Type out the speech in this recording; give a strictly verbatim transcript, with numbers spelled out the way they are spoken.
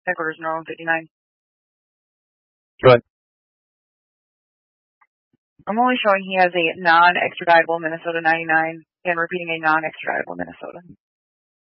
Headquarters Norwood fifty-nine. Go ahead. I'm only showing he has a non-extraditable Minnesota ninety-nine and repeating a non-extraditable Minnesota.